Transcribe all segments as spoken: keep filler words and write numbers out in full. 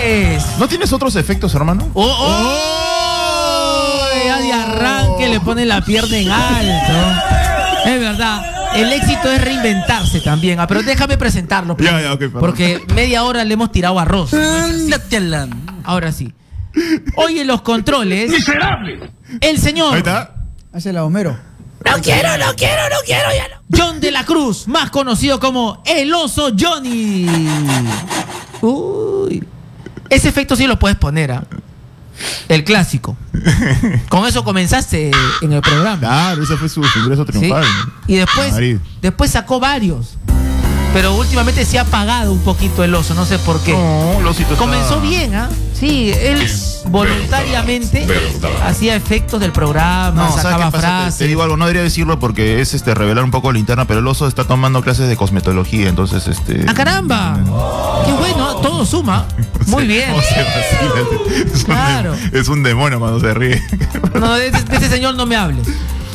pues. ¿No tienes otros efectos, hermano? ¡Oh! oh! Ya de arranque le pone la pierna en alto. Es verdad. El éxito es reinventarse también. Ah, pero déjame presentarlo. Ya, ya, okay, porque media hora le hemos tirado arroz. Ahora sí. Hoy en los controles. ¡Miserable! El señor. Ahí está. Hace la Homero. No quiero, no quiero, no quiero, ya no. John de la Cruz, más conocido como El Oso Johnny. Uy. Ese efecto sí lo puedes poner, ¿ah? ¿eh? El clásico. Con eso comenzaste en el programa. Claro, ese fue su ingreso triunfal. ¿Sí? Y después, después sacó varios. Pero últimamente se ha apagado un poquito el oso, no sé por qué. No, el osito comenzó está... bien, ¿ah? ¿eh? Sí, él voluntariamente hacía efectos del programa, no, sacaba te, frases. te digo algo, no debería decirlo porque es este revelar un poco la interna, pero el oso está tomando clases de cosmetología, entonces este. ¡Ah, caramba! ¡Qué bueno! Todo suma. Muy bien. No se vacila. Es claro. Un, es un demonio cuando se ríe. No, de, de ese señor no me hables.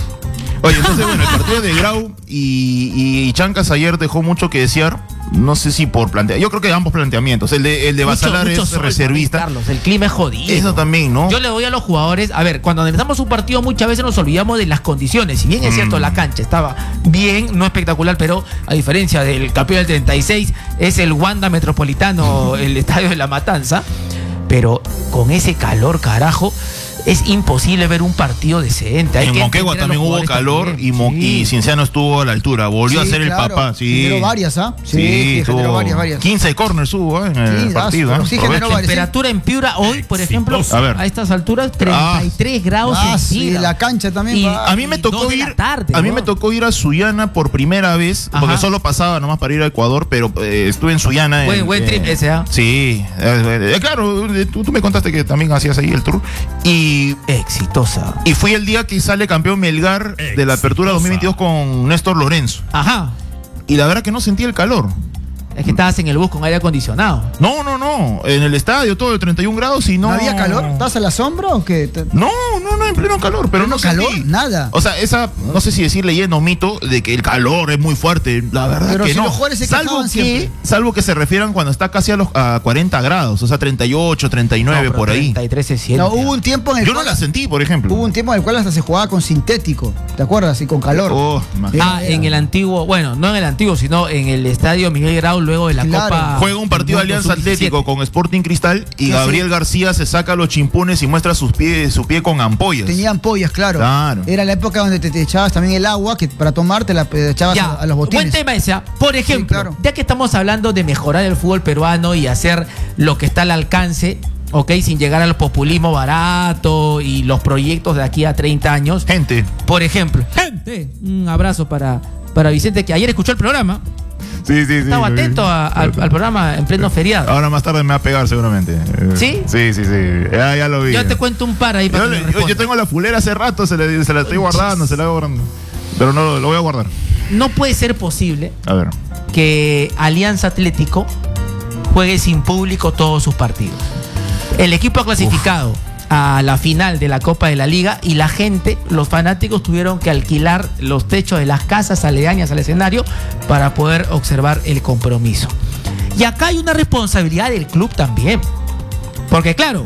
Oye, entonces bueno, el partido de Grau y, y Chancas ayer dejó mucho que desear. No sé si por plantear. Yo creo que ambos planteamientos. El de, el de Basalar es sol, reservista. Carlos, el clima es jodido. Eso también, ¿no? Yo le doy a los jugadores. A ver, cuando empezamos un partido muchas veces nos olvidamos de las condiciones. Si bien es cierto, mm. la cancha estaba bien, no espectacular, pero a diferencia del campeón del treinta y seis, es el Wanda Metropolitano, el estadio de La Matanza. Pero con ese calor, carajo, es imposible ver un partido decente. Hay en que Moquegua también hubo calor y, Mo sí. y Cienciano estuvo a la altura. Volvió sí, a ser claro. el papá. Sí. Generó varias, ¿ah? ¿eh? Sí, sí, sí generó varias, varias. quince corners hubo ¿eh? en el sí, partido. ¿eh? Sí, generó varias. Temperatura en Piura hoy, por ejemplo, a, ver. a estas alturas, treinta y tres ah, grados ah, centígrados. Sí, la cancha también. Y va. a mí me tocó ir tarde, a mí ¿no? me tocó ir a Sullana por primera vez, Ajá. porque solo pasaba nomás para ir a Ecuador, pero eh, estuve en Sullana. Buen, en, buen trip eh, ese, ¿ah? ¿eh? Sí, eh, eh, claro, tú, tú me contaste que también hacías ahí el tour. Y exitosa. Y fue el día que sale campeón Melgar Exitosa. de la Apertura dos mil veintidós con Néstor Lorenzo. Ajá. Y la verdad que no sentí el calor. Es que estabas en el bus con aire acondicionado. No, no, no. En el estadio todo de treinta y un grados y no. ¿No había calor? ¿Estás a la sombra o qué? No, no, no, en pleno calor, pero ¿Pleno no calor? Sentí. Nada. O sea, esa, no sé si decir leyenda o mito de que el calor es muy fuerte. La verdad pero que si no. Los jugadores se salvo que, siempre. salvo que se refieran cuando está casi a los a cuarenta grados, o sea, treinta y ocho, treinta y nueve no, por ahí. treinta y tres se siente. No, hubo un tiempo en el Yo cual, no la sentí, por ejemplo. Hubo un tiempo en el cual hasta se jugaba con sintético, ¿te acuerdas? Y con calor. Oh, ah, era. en el antiguo, bueno, no en el antiguo, sino en el estadio Miguel Grau luego de la claro. Copa. Juega un partido de Alianza Atlético con Sporting Cristal y sí, Gabriel sí. García se saca los chimpunes y muestra sus pies, su pie con ampollas. Tenía ampollas, claro. claro. Era la época donde te, te echabas también el agua, que para tomar te la echabas ya, a, a los botines. Buen tema ese. Por ejemplo, sí, claro. ya que estamos hablando de mejorar el fútbol peruano y hacer lo que está al alcance, ok, sin llegar al populismo barato y los proyectos de aquí a treinta años. Gente. Por ejemplo, gente. Un abrazo para, para Vicente, que ayer escuchó el programa. Sí, sí, sí. Estaba atento a, al, al programa en pleno feriado. Ahora más tarde me va a pegar seguramente. ¿Sí? Sí, sí, sí. Ya, ya lo vi. Yo te cuento un par ahí para yo, que me yo, yo tengo la fulera hace rato, se la, se la estoy guardando, se la voy guardando. Pero no lo voy a guardar. No puede ser posible a ver. que Alianza Atlético juegue sin público todos sus partidos. El equipo ha clasificado Uf. a la final de la Copa de la Liga y la gente, los fanáticos tuvieron que alquilar los techos de las casas aledañas al escenario para poder observar el compromiso. Y acá hay una responsabilidad del club también, porque claro,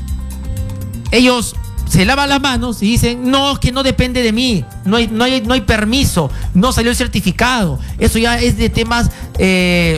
ellos se lavan las manos y dicen, no, es que no depende de mí, no hay, no hay, no hay permiso, no salió el certificado, eso ya es de temas eh,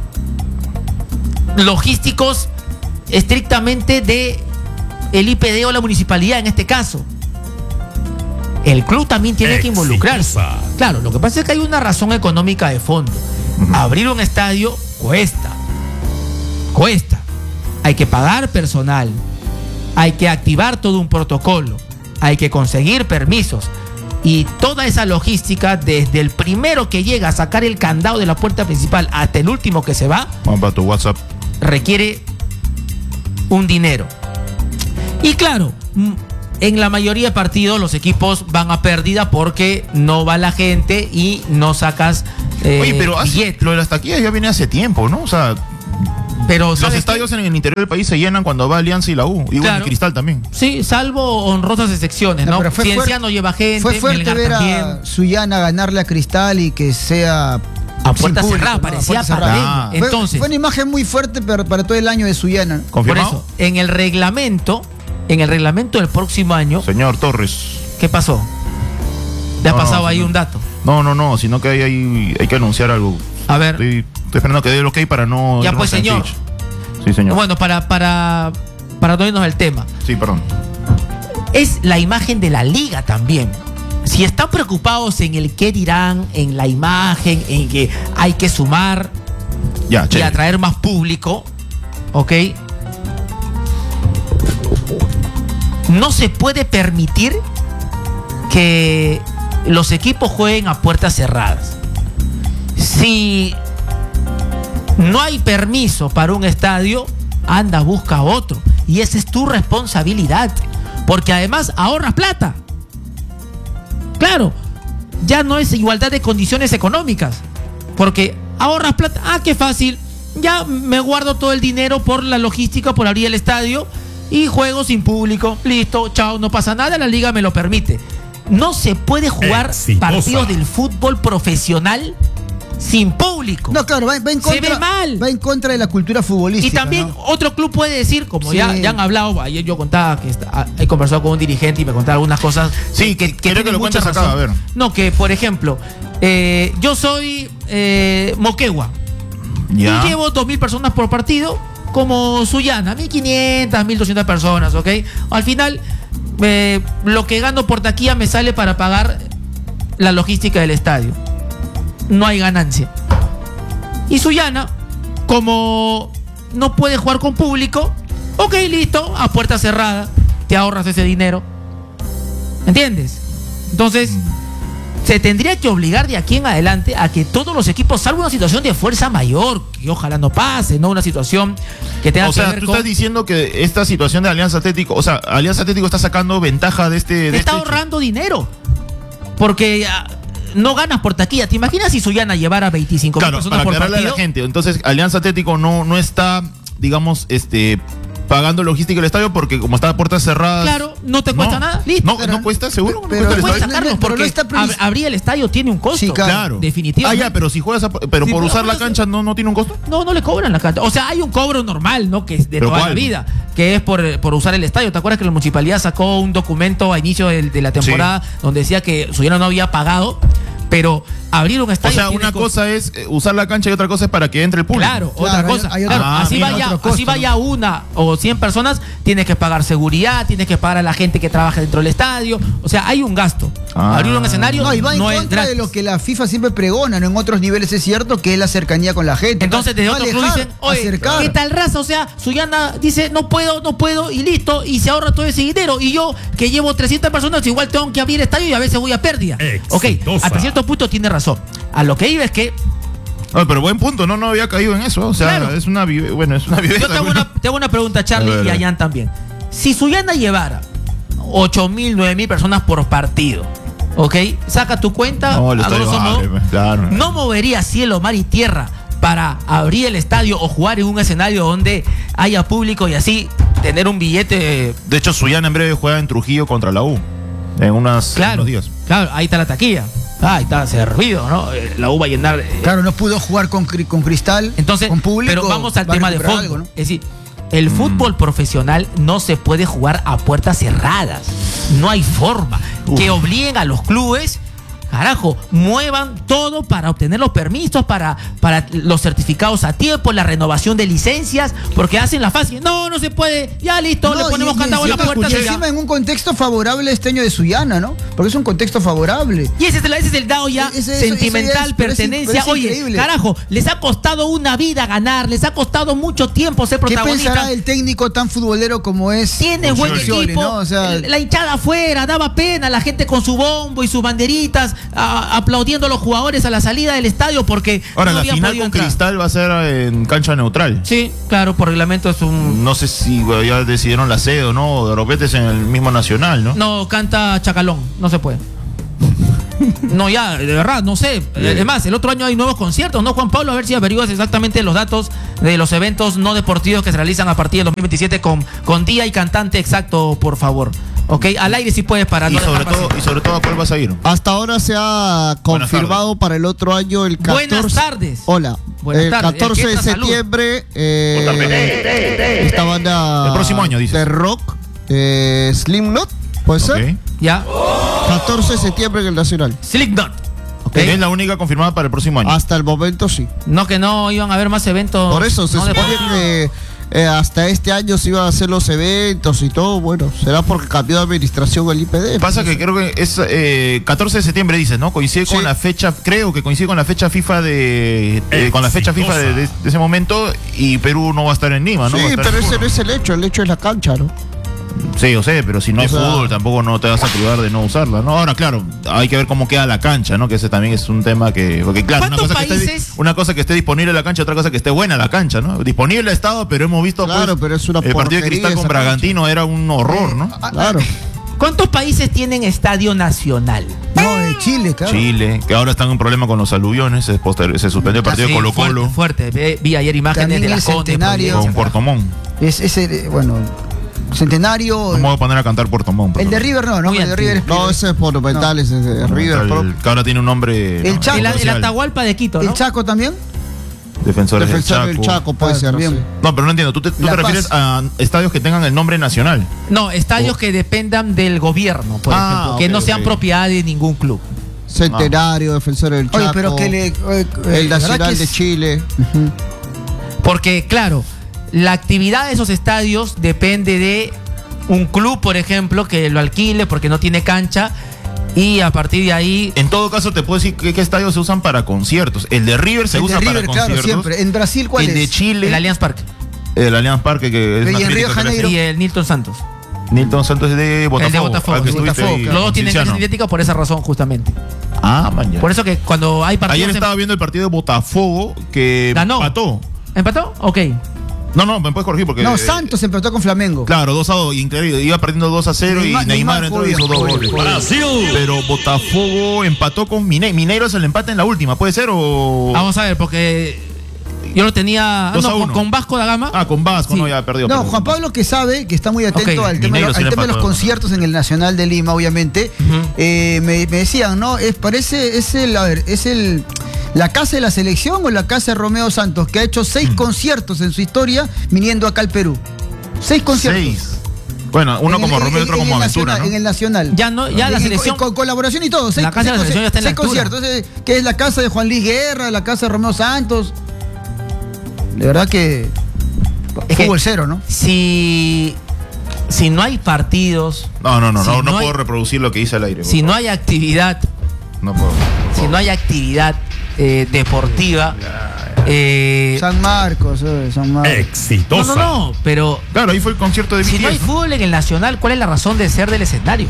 logísticos estrictamente de el I P D o la municipalidad en este caso. El club también tiene Exitosa. que involucrarse. Claro, lo que pasa es que hay una razón económica de fondo. Uh-huh. Abrir un estadio cuesta. Cuesta. Hay que pagar personal. Hay que activar todo un protocolo. Hay que conseguir permisos. Y toda esa logística, desde el primero que llega a sacar el candado de la puerta principal hasta el último que se va, vamos para tu WhatsApp, requiere un dinero. Y claro, en la mayoría de partidos los equipos van a pérdida porque no va la gente y no sacas eh, Oye, pero hace, lo de las taquillas ya viene hace tiempo, ¿no? O sea, pero los estadios qué? en el interior del país se llenan cuando va Alianza y la U, y claro. Cristal también. Sí, salvo honrosas excepciones, ¿no? ¿no? Cienciano lleva gente, fue fuerte Melgar ver también. a Sullana ganarle a Cristal y que sea A puerta público, cerrada, ¿no? A parecía puerta cerrada. pandemia. Ah. Fue- Entonces, fue una imagen muy fuerte para, para todo el año de Sullana. por ¿Confirmado? eso, en el reglamento, en el reglamento del próximo año, Señor Torres. ¿qué pasó? ¿Te ha No, no, pasado ahí señor. un dato? No, no, no, sino que hay, hay, hay que anunciar algo. A ver. Estoy, estoy esperando que dé el ok para no. Ya, irnos pues, en señor. pitch. Sí, señor. Bueno, para, para, para no irnos del tema. Sí, perdón. Es la imagen de la liga también. Si están preocupados en el qué dirán, en la imagen, en que hay que sumar Ya, y chévere. atraer más público, ¿ok? No se puede permitir que los equipos jueguen a puertas cerradas. Si no hay permiso para un estadio, anda, busca otro. Y esa es tu responsabilidad. Porque además ahorras plata. Claro, ya no es igualdad de condiciones económicas. Porque ahorras plata. Ah, qué fácil. Ya me guardo todo el dinero por la logística, por abrir el estadio. Y juego sin público. Listo, chao, no pasa nada, la liga me lo permite. No se puede jugar Exitosa. partidos del fútbol profesional sin público. No, claro, va, va en Se contra, ve mal. va en contra de la cultura futbolística. Y también ¿no? otro club puede decir, como Sí. ya, ya han hablado, ayer yo contaba que está- he conversado con un dirigente y me contaba algunas cosas. Sí, que- quiero que tienen lo mucha cuentes acá, razón. a ver. No, que por ejemplo, eh, yo soy eh, Moquegua Ya. y llevo dos mil personas por partido, como Sullana, mil quinientas, mil doscientas personas, ¿ok? Al final, eh, lo que gano por taquilla me sale para pagar la logística del estadio. No hay ganancia. Y Sullana, como no puede jugar con público, ok, listo, a puerta cerrada, te ahorras ese dinero. ¿Entiendes? Entonces, se tendría que obligar de aquí en adelante a que todos los equipos, salvo una situación de fuerza mayor, que ojalá no pase, no una situación que tenga O que sea, ver tú con... estás diciendo que esta situación de Alianza Atlético, o sea, Alianza Atlético está sacando ventaja de este. De está este hecho. ahorrando dinero. Porque ah, no ganas por taquilla. ¿Te imaginas si Sullana llevara veinticinco mil Claro, personas para por aclararle a partido? la gente. Entonces, Alianza Atlético no, no está, digamos, este pagando logística del estadio porque como está a puertas cerradas. Claro, no te cuesta nada. Listo. No, Pero- no cuesta, seguro. pero- ¿No cuesta el Puedes estadio? sacarlos Pero no porque está previs- ab- abrir el estadio tiene un costo. Sí, claro. Claro. Definitivamente. Ah, ya, pero si juegas, a- pero Sí, por pero usar la juegas- cancha no, no tiene un costo. No, no le cobran la cancha. O sea, hay un cobro normal, ¿no? Que es de ¿Pero toda cuál? la vida, que es por, por usar el estadio. ¿Te acuerdas que la municipalidad sacó un documento a inicio del- de, la temporada donde decía que Sullana no había pagado, pero abrir un O estadio sea, tiene una costo? cosa es eh, usar la cancha y otra cosa es para que entre el público. Claro, Claro, otra hay- cosa. hay otro- Claro, Ah, así mira, vaya, otro costo, así vaya ¿no? una o cien personas, tienes que pagar seguridad, tienes que pagar a la gente que trabaja dentro del estadio. O sea, hay un gasto. Ah. Abrir un escenario No, y va en no es contra de gratis. lo que la FIFA siempre pregona, ¿no? En otros niveles es cierto que es la cercanía con la gente. Entonces, desde No otro club alejar, dicen, oye, acercar. ¿qué tal raza? O sea, Sullana dice, no puedo, no puedo, y listo, y se ahorra todo ese dinero. Y yo, que llevo trescientas personas, igual tengo que abrir el estadio y a veces voy a pérdida. Ok, Exitosa. hasta cierto punto tiene razón. A lo que iba es que Ah, pero buen punto, no, no había caído en eso. O sea, Claro. es una vive- bueno, es una viveza. yo te hago una, te hago una pregunta, A Charlie, ver, y a a ver. Jan también. Si Sullana llevara ocho mil, nueve mil personas por partido, ¿ok? Saca tu cuenta, No, el a estadio grosso modo, vale, pues, claro. no movería cielo, mar y tierra para abrir el estadio o jugar en un escenario donde haya público y así tener un billete. De hecho, Sullana en breve juega en Trujillo contra la U. En unas, Claro, unos días. claro, ahí está la taquilla. Ah, ahí está servido, ¿no? Eh, La U va a llenar. eh, Claro, no pudo jugar con, cri- con Cristal, Entonces, con público. pero vamos al va a tema de recuperar fondo. algo, ¿no? Es decir, el fútbol profesional no se puede jugar a puertas cerradas. No hay forma. Que obliguen a los clubes, carajo, muevan todo para obtener los permisos, para, para los certificados a tiempo, la renovación de licencias, porque hacen la fácil. No, no se puede. Ya listo, le No, ponemos y- y candado a la encima- puerta. y y ya. encima en un contexto favorable este año de Sullana, ¿no? Porque es un contexto favorable. Y ese es el, ese es el dado ya Ese- eso- sentimental, eso ya es- pero es in- pertenencia. pero es Oye, increíble. carajo, les ha costado una vida ganar, les ha costado mucho tiempo ser ¿Qué protagonistas. pensará el técnico tan futbolero como es? Tiene buen Scioli, equipo, ¿no? O sea, la hinchada afuera, daba pena, la gente con su bombo y sus banderitas, a- aplaudiendo a los jugadores a la salida del estadio porque Ahora, no la habían final podido con entrar. Cristal va a ser en cancha neutral. Sí, claro, por reglamento es un... No sé si bueno, ya decidieron la sede o no, de repente es en el mismo Nacional, ¿no? No, canta Chacalón, no se puede. No, ya, de verdad, no sé. Es más, el otro año hay nuevos conciertos, ¿no, Juan Pablo? A ver si averiguas exactamente los datos de los eventos no deportivos que se realizan a partir del dos mil veintisiete con, con día y cantante exacto, por favor. Ok, al aire sí puedes parar. Y no sobre, dejar todo, pasar. y sobre todo, ¿a cuál vas a ir? Hasta ahora se ha Buenas confirmado para el otro año el catorce. Buenas tardes. Hola. Buenas el tardes. catorce El que de entra, salud. septiembre, eh, esta banda El próximo año, dices. de rock, eh, Slipknot, ¿puede ser? Ok. Ya. catorce de septiembre en el Nacional. Slipknot. Ok. Es la única confirmada para el próximo año. Hasta el momento sí. No, que no iban a haber más eventos. Por eso se no, de- supone que eh, hasta este año se iban a hacer los eventos y todo. Bueno, será porque cambió de administración el I P D. Pasa que creo que es eh, catorce de septiembre, dices, ¿no? Coincide Sí. con la fecha, creo que coincide con la fecha FIFA de, de- con la fecha FIFA de, de- de ese momento, y Perú no va a estar en Lima, ¿no? Sí, Va a estar pero en ese Puno. no es el hecho, el hecho es la cancha, ¿no? Sí, yo sé, pero si no hay O sea- fútbol tampoco no te vas a privar de no usarla, ¿no? Ahora, claro, hay que ver cómo queda la cancha, ¿no? Que ese también es un tema que... Porque claro, una ¿Cuántos cosa que, esté, países? una cosa que esté disponible la cancha, otra cosa que esté buena la cancha, ¿no? Disponible ha estado, pero hemos visto Claro, pues, pero es una el partido de porquería Cristal con esa Bragantino era un horror, ¿no? Claro. ¿Cuántos países tienen estadio nacional? No, de Chile, claro. Chile, que ahora están en un problema con los aluviones, se, poster- se suspendió el partido Sí, de Colo Colo Fuerte, fuerte. Ve- Vi ayer imágenes También de el las Condes, centenario. Providencia, con Puerto Montt. Es ese, eh, bueno, Centenario. ¿Cómo voy a poner a cantar Puerto Montt? El de perdón? River no, no, Muy el de River es No, ese es Monumental, No. ese es de River. El- Pro- que ahora tiene un nombre. El ¿no? Chaco. El, el Oficial. Atahualpa de Quito, ¿no? ¿El Chaco también? Defensores Defensor del del Chaco. Chaco puede Ah, ser. también. sí. No, pero no entiendo. ¿Tú te, tú La te refieres Paz. a estadios que tengan el nombre nacional? No, estadios que dependan del gobierno, por Ah, ejemplo, que ok, no sean ok. propiedad de ningún club. Centenario, Defensor del Chaco. Oye, pero que le. eh, eh, El la verdad Nacional que de es- Chile. Ujú. Porque, claro, la actividad de esos estadios depende de un club, por ejemplo, que lo alquile porque no tiene cancha y a partir de ahí... En todo caso, te puedo decir que qué estadios se usan para conciertos. El de River se El de usa River, para claro, conciertos. siempre. En Brasil, ¿cuál el de es? Chile, El Allianz Parque el Allianz Parque, que es Y más en Río crítico que la- Janeiro. y el Nilton Santos. Nilton Santos es de Botafogo. El de Botafogo, al que sí, estuviste Botafogo, ahí, claro. Los dos tienen Cienciano. clase idéntica por esa razón, justamente. Ah, mañana. Por eso que cuando hay partidos... Ayer en- estaba viendo el partido de Botafogo que Ganó. empató. ¿Empató? Ok. No, no, me puedes corregir porque. No, eh, Santos empató con Flamengo. Claro, dos a dos, increíble. Iba perdiendo dos a cero y Neymar- Neymar Neymar entró jugó y hizo bien, dos jugó goles. bien, jugó bien. Pero Botafogo empató con Mineiro. Mineiro es el empate en la última, ¿puede ser? O. Vamos a ver, porque yo lo tenía... ah, Dos no, a con, uno. con Vasco da Gama. Ah, con Vasco, Sí. no, ya perdió. No, perdió. Juan Pablo que sabe, que está muy atento Ok, al tema, Mineiro al sí le tema de los empató. conciertos en el Nacional de Lima, obviamente. Ujú. eh, me, me decían, ¿no? Es, parece, es el, a ver, es el la casa de la selección o la casa de Romeo Santos, que ha hecho seis conciertos en su historia viniendo acá al Perú. Seis conciertos. Seis. Bueno, uno En el- como en- Romeo y otro en como el Aventura, Nacional, ¿no? En el Nacional. Ya no, ya Y- la y- selección... Con, colaboración y todo. Seis, La casa de la seis selección ya está en la seis altura. conciertos. eh, Que es la casa de Juan Luis Guerra, la casa de Romeo Santos. De verdad que. Es que- Fútbol cero, ¿no? Si, si no hay partidos, No, no, no, Si no, no no hay- puedo reproducir lo que hice al aire. por si no favor. hay actividad, No puedo. si no hay actividad eh, deportiva, eh, San Marcos, eh, San Marcos. no, no, no, pero Claro, ahí fue el concierto de si no hay B T S, ¿no? fútbol en el Nacional, ¿cuál es la razón de ser del escenario?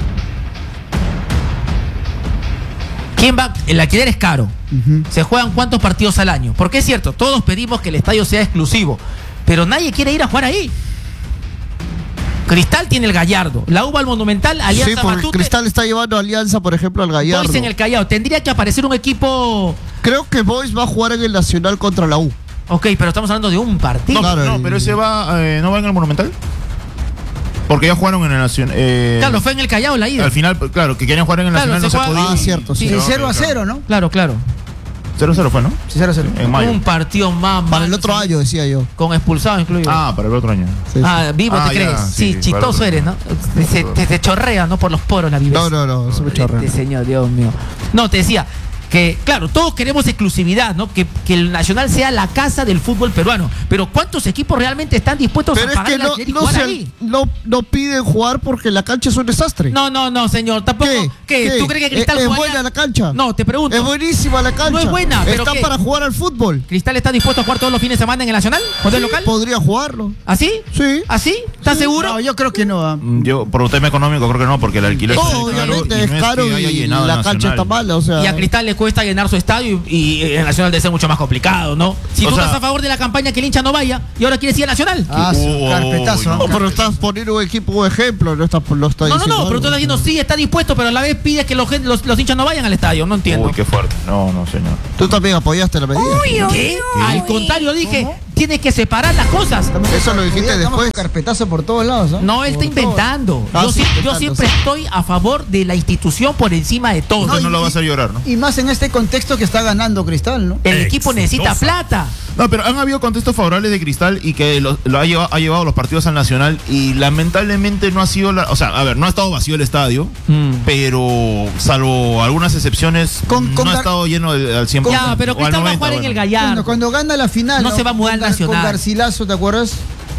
¿Quién va? El alquiler es caro. Ujú. Se juegan cuántos partidos al año. Porque es cierto, todos pedimos que el estadio sea exclusivo, pero nadie quiere ir a jugar ahí. Cristal tiene el Gallardo, la U va al Monumental, Sí, Alianza porque Matute, Cristal está llevando Alianza, por ejemplo, al Gallardo. Boys en el Callao. Tendría que aparecer un equipo. Creo que Boys va a jugar en el Nacional contra la U. Ok, pero estamos hablando de un partido. No, Claro, no, el- pero ese va, eh, ¿no va en el Monumental? Porque ya jugaron en el Nacional. Eh, Claro, fue en el Callao la ida. Al final, claro, que querían jugar en el Claro, Nacional, se no se juega- podía. Ah, cierto, sí. Sí, Sí, No, cero a claro. cero, ¿no? Claro, claro. cero cero fue, ¿no? Sí, cero a cero. En mayo. Un partido más Para el malo, otro sí. año, decía yo. Con expulsados incluido. Ah, para el otro año. Sí, sí. Ah, vivo Ah, te ya, crees. sí, Sí, para chistoso otro. eres, ¿no? Te, se- te- te chorrea, ¿no? Por los poros la viveza. No, no, no, eso me chorrea. Este señor, Dios mío. No, te decía que, claro, todos queremos exclusividad, ¿no? Que, que el Nacional sea la casa del fútbol peruano. Pero ¿cuántos equipos realmente están dispuestos Pero a es pagar que el no, alquiler y no, jugar se- ahí? no, no piden jugar porque la cancha es un desastre. No, no, no, señor. Tampoco. ¿Qué? ¿Qué? ¿Qué? ¿Tú crees que Cristal ¿Es, es jugaría? buena la cancha? No, te pregunto. Es buenísima la cancha. No es buena, pero Está ¿qué? para jugar al fútbol. ¿Cristal está dispuesto a jugar todos los fines de semana en el Nacional? ¿Poder local? Podría jugarlo. ¿Así? Sí. ¿Así? ¿Estás seguro? No, yo creo que no. ah. Mm, Yo, por un tema económico, creo que no, porque el alquiler No, sale caro obviamente y es no caro que haya y llenado la el cancha Nacional. está mala. O sea, Y a Cristal le cuesta llenar su estadio y, y el Nacional debe ser mucho más complicado, ¿no? Si O tú sea- estás a favor de la campaña que el hincha no vaya y ahora quieres ir al Nacional. Ah, su Uy, carpetazo. no, No, pero estás poniendo un equipo un ejemplo, no estás lo está No, no, diciendo no, pero tú algo. estás diciendo sí, está dispuesto, pero a la vez pides que los, gen- los, los hinchas no vayan al estadio. No entiendo. Uy, qué fuerte. No, no, señor. Tú también apoyaste la medida. ¿Qué? Al contrario, dije, tienes que separar las cosas. Eso lo dijiste Estamos después. con carpetazo por todos lados, ¿no? No, él Por está inventando. Ah, Yo, sí, sí- yo inventando, siempre sí. estoy a favor de la institución por encima de todo. Entonces no y- lo va a hacer llorar, ¿no? todo. Y más en este contexto que está ganando Cristal, ¿no? El equipo necesita plata. No, pero han habido contextos favorables de Cristal y que lo, lo ha, llevado, ha llevado los partidos al Nacional y lamentablemente no ha sido la... O sea, a ver, no ha estado vacío el estadio, Mm. pero salvo algunas excepciones, Con- con no ha Gar- estado lleno de- al cien por ciento. Ya, pero o al Cristal va a noventa, jugar en bueno. el Gallardo. Bueno, cuando gana la final. No se va a mudar al Con Gar- Nacional. Con Garcilaso, ¿te acuerdas?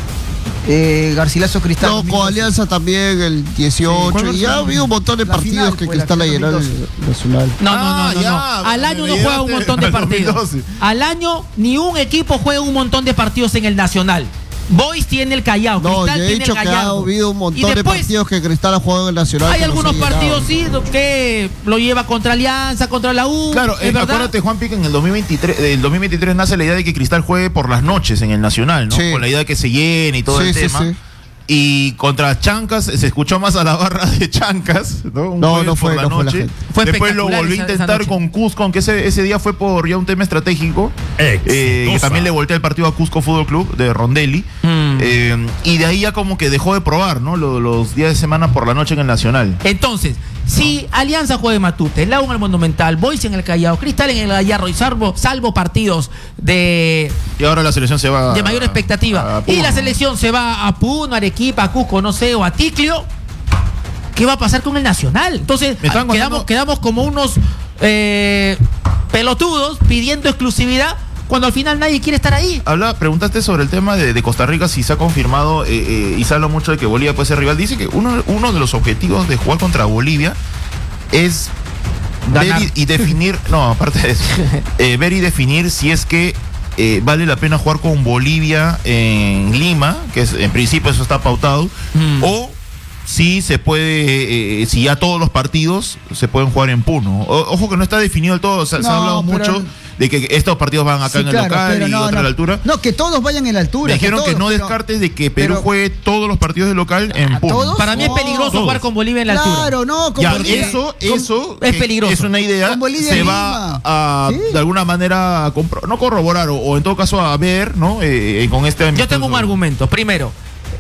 Eh, Garcilaso Cristal. No, dos mil con doce. Alianza también el dieciocho. ¿cuándo y ya fue? ha habido un montón de La partidos final que fue la Cristal ha final llenado dos mil el Nacional. No, no, Ah, no, no, ya, no. Al me año no juega un llevaste montón de al partidos. dos mil doce. Al año ni un equipo juega un montón de partidos en el Nacional. Boys tiene el Callao, No, Cristal yo he tiene dicho el que ha Gallardo. habido un Y montón de después partidos que Cristal ha jugado en el Nacional. hay que no se algunos ha llenado. partidos sí que lo lleva contra Alianza, contra la U. Claro, es eh, verdad. acuérdate, Juan Pique, en el dos mil veintitrés, el dos mil veintitrés nace la idea de que Cristal juegue por las noches en el Nacional, ¿no? Sí. Con la idea de que se llene y todo Sí, el sí, tema. sí. Y contra Chancas se escuchó más a la barra de Chancas, ¿no? Un No, jueves no fue, por la no fue la noche. gente. Fue Después lo espectacular volvió a esa- esa intentar noche. con Cusco, aunque ese, ese día fue por ya un tema estratégico. Eh, que Exitosa. también le volteó el partido a Cusco Fútbol Club de Rondelli. Mm. Eh, y de ahí ya como que dejó de probar, ¿no? Lo- Los, días de semana por la noche en el Nacional. Entonces, si Alianza juega en Matute, la U en el Monumental, Boys en el Callao, Cristal en el Gallardo y salvo, salvo partidos de, Y ahora la selección se va de mayor expectativa a y Puno. la selección se va a Puno, Arequipa, a Cusco, no sé, o a Ticlio, ¿qué va a pasar con el Nacional? Entonces, Me estaban quedamos, contando- quedamos como unos eh, pelotudos pidiendo exclusividad cuando al final nadie quiere estar ahí. Habla, preguntaste sobre el tema de, de Costa Rica, si se ha confirmado, eh, eh, y se habla mucho de que Bolivia puede ser rival. Dice que uno, uno de los objetivos de jugar contra Bolivia es Ganar. ver y, y definir, no, aparte de eso, eh, ver y definir si es que eh, vale la pena jugar con Bolivia en Lima, que es, en principio eso está pautado, Mm. o si se puede, eh, si ya todos los partidos se pueden jugar en Puno. O- ojo que no está definido del todo, se, se ha No, hablado pero- mucho de que estos partidos van acá Sí, en el claro, local pero y no, otro no. a la altura. No, que todos vayan en la altura. Me dijeron que todos, no pero- descartes de que Perú pero- juegue todos los partidos de local en ¿A Puno. todos? Para mí es No, peligroso todos. jugar con Bolivia en la altura. Claro, no, con Ya, Bolivia. eso, con- eso es que peligroso. Es una idea. Con Bolivia Se en va Lima. a, Sí. de alguna manera, a compro- no corroborar, o, o en todo caso a ver, ¿no? Eh, eh, con este Yo tengo un argumento. Primero,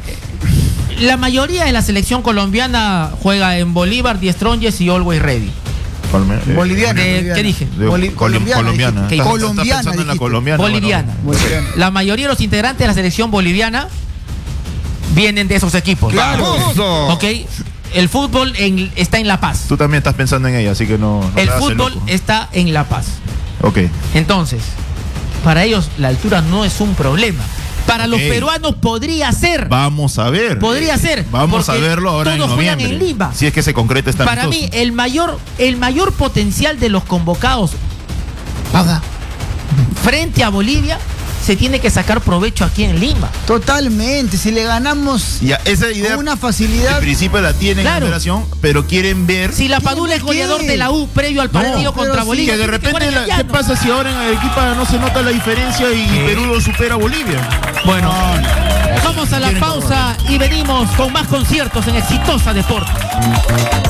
eh, la mayoría de la selección colombiana juega en Bolívar, Die Strongest y Always Ready. Colme- eh, Boliviana. De- boliviana. ¿qué dije? de- Boli- coli- colombiana, colombiana. dijiste. Estás- Colombiana, estás pensando en la dijiste. colombiana. Boliviana. bueno. Boliviana. La mayoría de los integrantes de la selección boliviana vienen de esos equipos. ¡Claro! ¿Ok? El fútbol en- está en La Paz. Tú también estás pensando en ella, así que no. no El te hagas fútbol loco. está en La Paz. Ok. Entonces, para ellos la altura no es un problema. Para los Ok. peruanos podría ser. Vamos a ver. Podría ser, Vamos a porque verlo ahora en todos juegan noviembre. en Lima. Si es que se concreta esta Para mí, amistoso. el mayor, el mayor potencial de los convocados Paga. frente a Bolivia se tiene que sacar provecho aquí en Lima. Totalmente. Si le ganamos Ya, esa idea. con una En facilidad. principio la tienen Claro. en operación, pero quieren ver. Si la ¿Tiene Padula es qué? goleador de la U previo al No, partido pero contra sí, Bolivia. que de tiene repente, jugar en la- el ¿qué llano. pasa si ahora en Arequipa no se nota la diferencia y Perú supera a Bolivia? Bueno, vamos a la pausa y venimos con más conciertos en Exitosa Deportes.